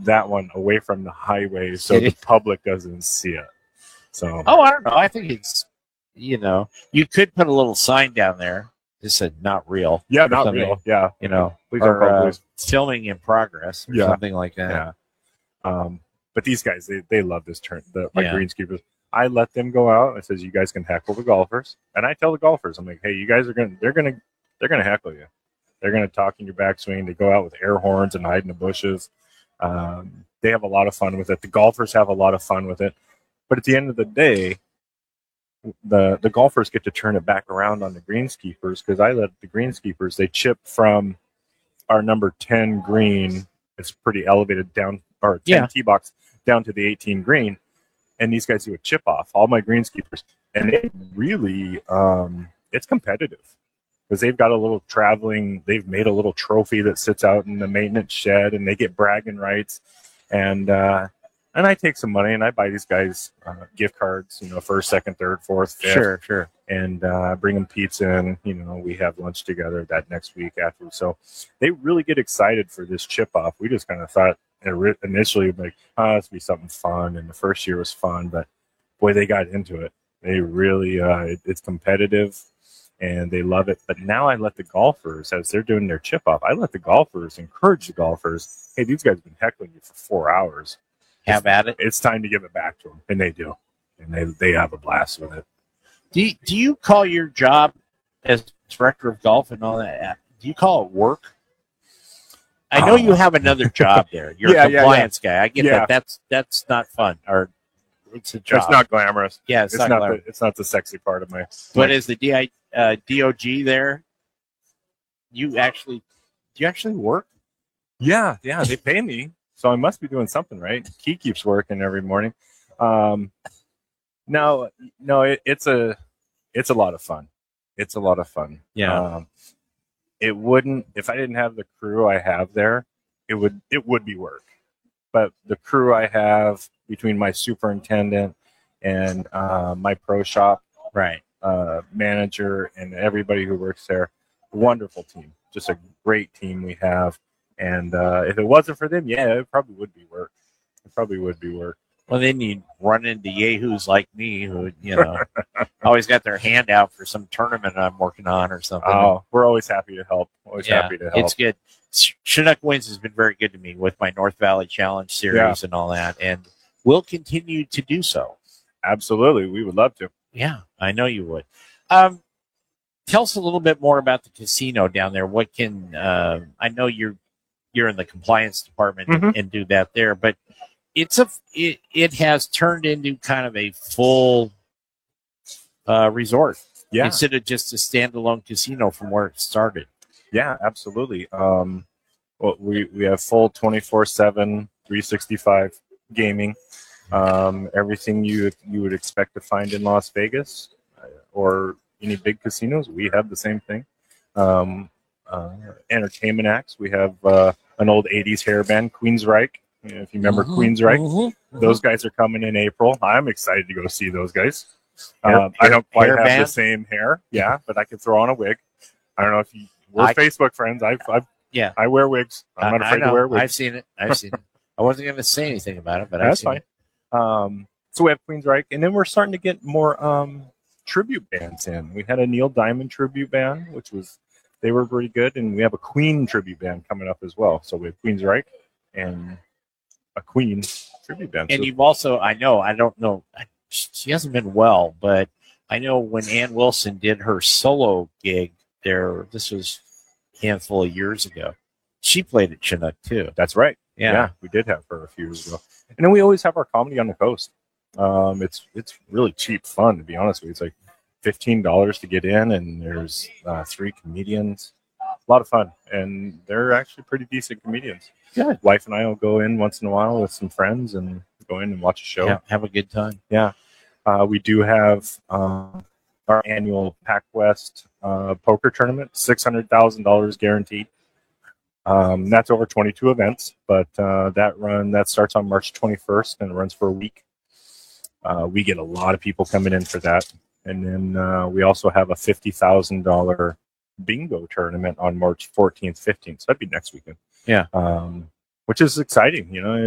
that one away from the highway so the public doesn't see it. So, I don't know. I think it's, you could put a little sign down there that said "not real." Yeah, not real. Yeah, please don't call police. Filming in progress, or something like that. Yeah. But these guys, they love this turn. My greenskeepers. I let them go out. I says, you guys can heckle the golfers, and I tell the golfers, I'm like, hey, you guys they're gonna heckle you. They're gonna talk in your backswing. They go out with air horns and hide in the bushes. They have a lot of fun with it. The golfers have a lot of fun with it. But at the end of the day, the golfers get to turn it back around on the greenskeepers, because I let the greenskeepers, they chip from our number 10 green. It's pretty elevated down, or 10 tee box down to the 18 green. And these guys do a chip off, all my greenskeepers. And it really, it's competitive, because they've got they've made a little trophy that sits out in the maintenance shed, and they get bragging rights. And I take some money and I buy these guys gift cards, first, second, third, fourth, fifth. Sure. And bring them pizza, and, we have lunch together that next week after. So they really get excited for this chip off. We just kind of thought initially, like, this would be something fun. And the first year was fun, but boy, they got into it. They really, it's competitive and they love it. But now I let the golfers, as they're doing their chip off, I let the golfers encourage the golfers. Hey, these guys have been heckling you for 4 hours. Have at it. It's time to give it back to them, and they do, and they have a blast with it. Do you call your job as director of golf and all that? Do you call it work? I know you have another job there. You're a compliance guy. I get that. That's not fun, or it's a job. It's not glamorous. Yeah, it's not glamorous. It's not the sexy part of my. But as the DOG there, do you actually work? Yeah, they pay me. So I must be doing something right. Key keeps working every morning. No, it's a lot of fun. It's a lot of fun. Yeah. It wouldn't, if I didn't have the crew I have there, it would be work. But the crew I have between my superintendent and my pro shop manager and everybody who works there, wonderful team. Just a great team we have. And if it wasn't for them, it probably would be work. Well, then you'd run into yahoos like me who, always got their hand out for some tournament I'm working on or something. Oh, we're always happy to help. It's good. Chinook Wins has been very good to me with my North Valley Challenge series and all that, and we'll continue to do so. Absolutely. We would love to. Yeah, I know you would. Tell us a little bit more about the casino down there. What can I know you're in the compliance department and do that there, but it has turned into kind of a full resort instead of just a standalone casino from where it started. Yeah, absolutely. We have full 24/7, 365 gaming. Everything you would expect to find in Las Vegas or any big casinos, we have the same thing. Entertainment acts, we have an old 80s hair band, Queensryche. If you remember Queensryche, those guys are coming in April. I'm excited to go see those guys. I don't quite have the same hair, but I can throw on a wig. I don't know if we're Facebook friends. I wear wigs. I'm not afraid to wear wigs. I've seen it. I wasn't going to say anything about it, but that's fine. So we have Queensryche, and then we're starting to get more tribute bands in. We had a Neil Diamond tribute band, they were pretty good, and we have a Queen tribute band coming up as well. So we have Queensryche and a Queen tribute band. And you've also, I don't know, she hasn't been well, but I know when Ann Wilson did her solo gig there, this was a handful of years ago, she played at Chinook too. That's right. Yeah, we did have her a few years ago. And then we always have our Comedy on the Coast. It's really cheap fun, to be honest with you. It's like $15 to get in, and there's 3 comedians. A lot of fun, and they're actually pretty decent comedians. Yeah, wife and I will go in once in a while with some friends and go in and watch a show. Yeah, have a good time. Yeah, we do have our annual PacWest poker tournament, $600,000 guaranteed. That's over 22 events, but that starts on March 21st and it runs for a week. We get a lot of people coming in for that. And then we also have a $50,000 bingo tournament on March 14th, 15th. So that'd be next weekend. Yeah. Which is exciting,